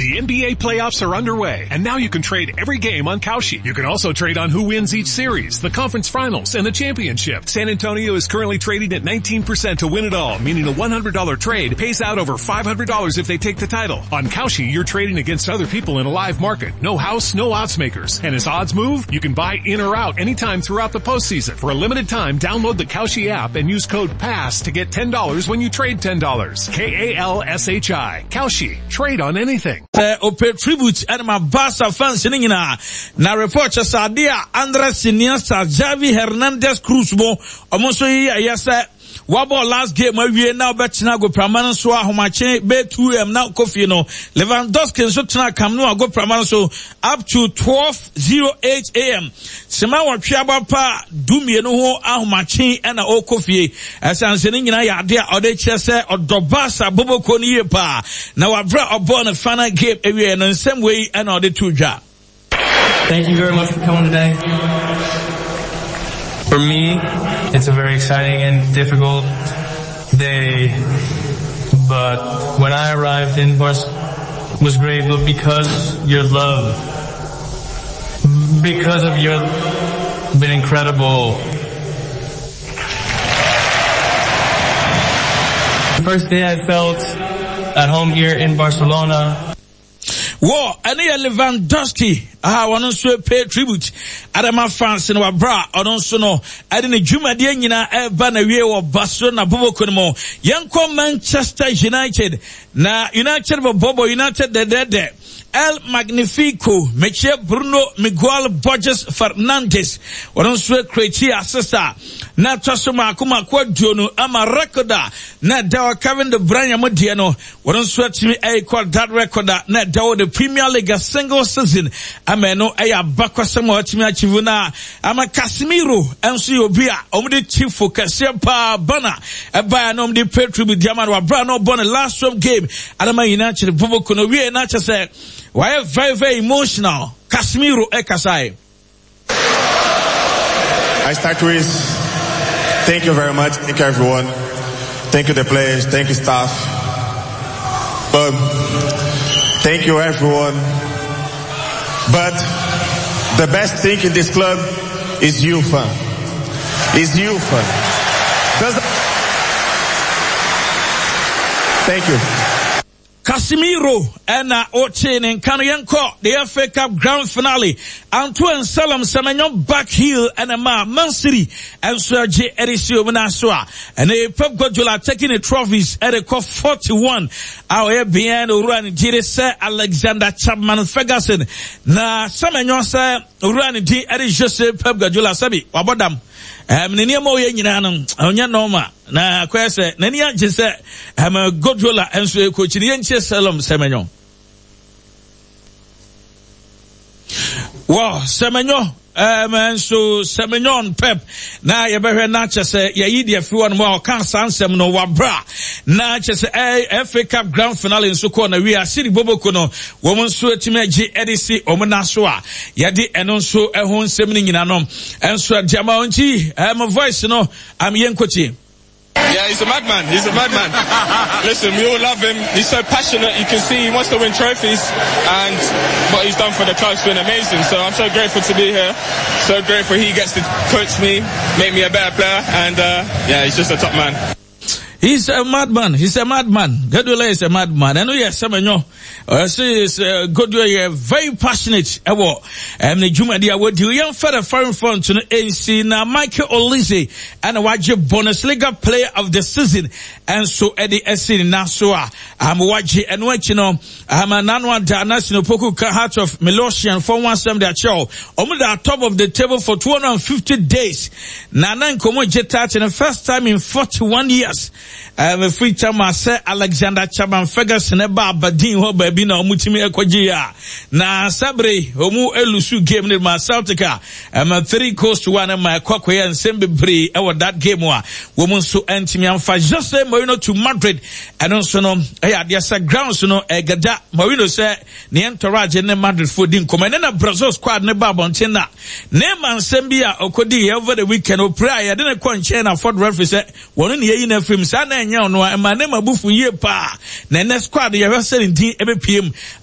The NBA playoffs are underway, and now you can trade every game on Kalshi. You can also trade on who wins each series, the conference finals, and the championship. San Antonio is currently trading at 19% to win it all, meaning a $100 trade pays out over $500 if they take the title. On Kalshi, you're trading against other people in a live market. No house, no odds makers. And as odds move, you can buy in or out anytime throughout the postseason. For a limited time, download the Kalshi app and use code PASS to get $10 when you trade $10. Kalshi. Kalshi. Trade on anything. Ope tribute and my Barca fans in na report Sadia Andres Iniesta Javi Hernandez Cruz bo almost yes Wabo last game we now bet na go permanent so ahomache be 2M now Kofi no Lewandowski so tena kam no go permanent so up to 12:08 AM sema wa twa pa dumie no ho ahomache na o Kofi esanse ni nyina ya de o de chese odobasa boboko ni pa na wa bra obo na final game ewie no same way na o de tudwa. Thank you very much for coming today. For me, it's a very exciting and difficult day, but when I arrived in Barcelona, it was great because your love, because of your, been incredible. The first day I felt at home here in Barcelona. Wo ene Lewandowski wono so pay tribute adama fans no wabra ono so no ade ne dwumade nyina eba na wie wo Barcelona boboko no mo yenko Manchester United na United bobo United de El Magnifico Meche Bruno Miguel Borges Fernandes wono so create assista na twasoma akoma kwaduo no ama recorda na dawa Kevin De Bruyne modie no wono so atimi call that recorder na dawa the Premier League a single season ameno eya bakwasem atimi achieve na ama Casemiro enso obi a omde chief focus pa bana eba na omde pay tribute diamond wa bra no born last home game adama United boboko no we na chese why very very emotional Casemiro ekasai. I start with thank you very much, thank you everyone, thank you the players, thank you staff, thank you everyone, but the best thing in this club is you fam, thank you. Casemiro ena Ochen and Kanoyanko, the FA Cup grand finale. Antoine Salam Semenyo back heel and a Man City and Serge Erisio Manaswa. And Pep Guardiola taking the trophies at a cost 41. Our behind run Jire Alexander Chapman Ferguson. Na Semenyo say run Di Eris Jose Pep Guardiola Sabi Wabodam. Nenia mo ye nyina no onya normal na kwese nenia gise Guardiola enso coach ni enche Salam Semenyo wow Semenyo so Semenyo Pep na ye behwe na chese ye yi de afi won mo kan sansem no wabra na chese FA Cup grand finale nso ko na wi asiri boboko no wo mo nso atime agi edisi omna so a ye de eno nso ehon nsem ni nyina no enso jama onchi my voice no am yenkochi. Yeah, he's a madman. Listen, we all love him. He's so passionate. You can see he wants to win trophies, and what he's done for the club's been amazing. So I'm so grateful to be here. So grateful he gets to coach me, make me a better player, and yeah, he's just a top man. He's a madman. Guardiola is a madman. I know yes, Semenyo. Guardiola very passionate. The Juma dia would do young further foreign front to AC na Michael Olise and a Waji Bundesliga player of the season. And so Eddie Essin Nasua. I'm Waji and what you know. I'm a Nanwa National Poku Heart of Milosian for 170 show. Omuda top of the table for 250 days. Nanan Komo Jetat in the first time in 41 years. A free time I say Alexander Chapman Ferguson eba Aberdeen ho baby na omutimi ekwagia na Sabre omu elusu game ni ma Celtica 3-1 ma kwakwa nsem bebre e that game wa wo mu so antimi amfa Jose Mourinho to Madrid and also no dia sa grounds no egada Mourinho say ne entourage ne Madrid for din komane na Brazil squad ne ba bonten na ne man nsem bia okodi over the weekend o pray de ne kwanche na Ford referee say wono ne yi na film sa na nya no ma ne mabufu ye pa na ne squad ye hwese din ebe piem